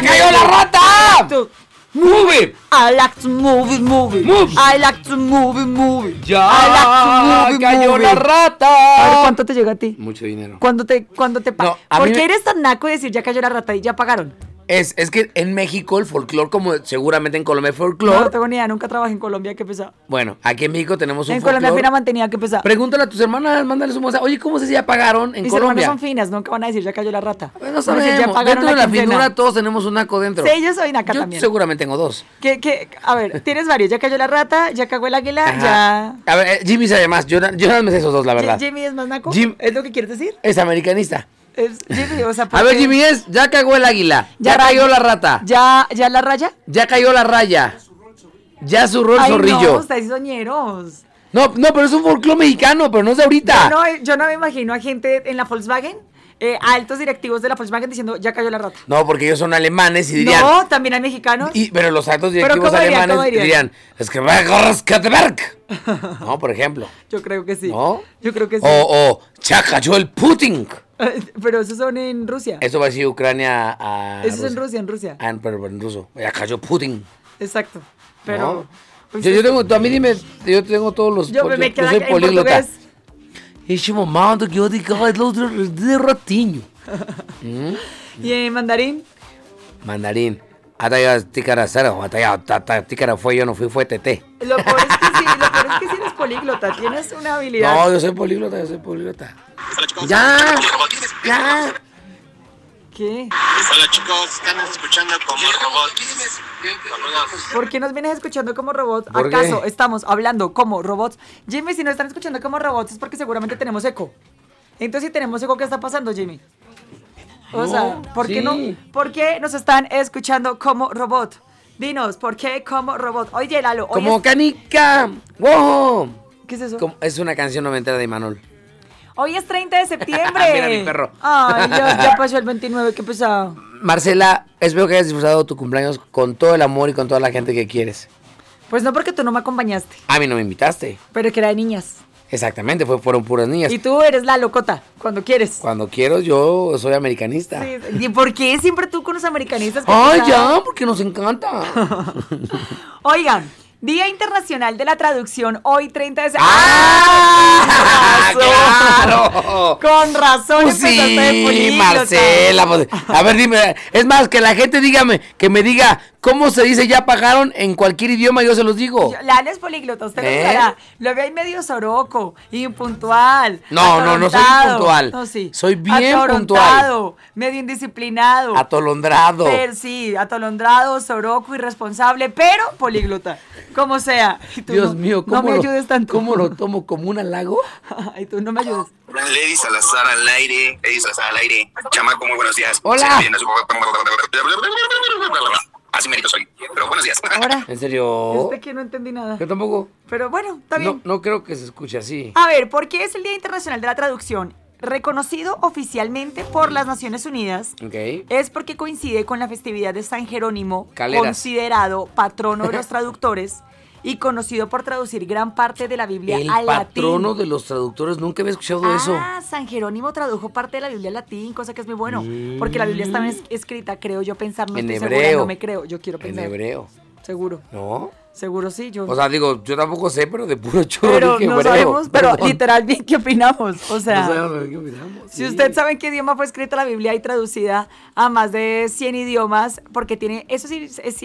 cayó la rata! ¡Move it! I like to move it. Move. I like to move it. ¡Ya! I like to ¡Cayó move la it. rata! A ver, ¿cuánto te llega a ti? Mucho dinero. ¿Cuándo te No, a ¿Por mí qué me- eres tan naco de decir ya cayó la rata y ya pagaron? Es que en México el folclore, como seguramente en Colombia hay folclore. No tengo ni idea, nunca trabajé en Colombia, qué pesado. Bueno, aquí en México tenemos un En Colombia folclore. fina mantenida, qué pesado. Pregúntale a tus hermanas, mándales un mensaje. Oye, ¿cómo se ya pagaron en Mis Colombia? hermanas son finas, nunca van a decir ya cayó la rata. Bueno, Van a decir, sabemos. ya pagaron Dentro de la quincena. finura todos tenemos un naco dentro. Sí, yo soy naca Yo también. seguramente tengo dos. A ver, tienes varios. Ya cayó la rata, ya cagó el águila, Ajá. ya. A ver, Jimmy sabe más. Yo no me sé esos dos, la verdad. Jimmy es más naco. Jim- ¿Es lo que quieres decir? Es americanista. Jimmy, o sea, A ver, porque- Jimmy ya cagó el águila. Ya, Ya cayó la rata. ¿Ya la raya? Ya cayó la raya. Ya zurró el Ay, zorrillo. no, estáis soñeros. No, pero es un folclore mexicano, pero no es de ahorita. Yo no me imagino a gente en la Volkswagen, altos directivos de la Volkswagen diciendo ya cayó la rata. No, porque ellos son alemanes y dirían. No, también hay mexicanos. Pero los altos ¿Pero directivos cómo dirían, alemanes cómo dirían? dirían. Es que va a Skatberg. No, por ejemplo. Yo creo que sí. ¿No? Yo creo que sí. O ya cayó el Putin. Pero esos son en Rusia. Eso va a decir Ucrania a. Eso es en Rusia. Ah, pero en ruso. Ya cayó Putin. Exacto. Pero. ¿No? pues, Yo tengo, tú a mí dime, yo tengo todos los. yo me yo queda soy en políglota. portugués. Esse momento que eu digo de ratinho. Y en mandarín. Mandarín. Ataya tícara cero, ataya tícara fue yo, no fue TT. Lo peor es que sí eres políglota. Tienes una habilidad. No, yo soy políglota. Ya. ¿Qué? Hola chicos, están escuchando como robot. Saludos. ¿Por qué nos vienes escuchando como robots? ¿Por qué? ¿Acaso estamos hablando como robots? Jimmy, si nos están escuchando como robots es porque seguramente tenemos eco. Entonces, si tenemos eco, ¿qué está pasando, Jimmy? O sea, ¿por qué sí. no? ¿Por qué nos están escuchando como robot? Dinos, ¿por qué como robot? Oye, Lalo, hoy Como es- canica. ¡Wow! ¿Qué es eso? Es una canción noventera de Imanol. Hoy es 30 de septiembre. Mira mi perro. Ay, ya pasó el 29, qué pesado. Marcela, espero que hayas disfrutado tu cumpleaños con todo el amor y con toda la gente que quieres. Pues no, porque tú no me acompañaste, A mí no me invitaste. pero que era de niñas. Exactamente, fueron puras niñas. Y tú eres la locota, cuando quieres. Cuando quiero, yo soy americanista. Sí, ¿y por qué siempre tú con los americanistas? ¿Qué Ay, pesado? ya, porque nos encanta. Oigan, Día Internacional de la Traducción, hoy 30 de ¡Ah! ¡Con razón! ¡Claro! Con razón Pues empezaste de sí, políglota. Marcela. Pues, a ver, dime. Es más, que la gente que me diga cómo se dice ya pagaron en cualquier idioma, yo se los digo. Lalo es políglota, usted ¿Eh? lo sabrá. Lo ve ahí medio soroco, impuntual. No soy atorontado. impuntual. No, sí. Soy bien Atorontado, medio indisciplinado. Atolondrado. Pero sí, atolondrado, soroco, irresponsable, pero políglota. Como sea. Y tú Dios no- mío, no me ayudes tanto. ¿cómo lo tomo? ¿Como un halago? Ay, tú no me ayudes. Lady Salazar al aire. Lady Salazar al aire. Chamaco, muy buenos días. Hola. Se viene su- Así merito soy. Pero buenos días. Ahora, ¿En serio? que no entendí nada. Yo tampoco. Pero bueno, está bien. No creo que se escuche así. A ver, ¿por qué es el Día Internacional de la Traducción? Reconocido oficialmente por las Naciones Unidas, Ok. es porque coincide con la festividad de San Jerónimo, Caleras. considerado patrono de los traductores y conocido por traducir gran parte de la Biblia El al latín. patrono de los traductores, nunca había escuchado eso. San Jerónimo tradujo parte de la Biblia al latín, cosa que es muy bueno, porque la Biblia está escrita, creo yo pensar, no En estoy segura, hebreo. no me creo, yo quiero En pensar. hebreo. Seguro, ¿No? seguro sí, yo. O sea, digo, yo tampoco sé, pero de puro chorro pero dije no hebreo. sabemos, pero Perdón. literal bien qué opinamos, o sea. No sabemos qué opinamos. Si Sí. usted sabe en qué idioma fue escrita la Biblia y traducida a más de 100 idiomas, porque tiene, eso sí es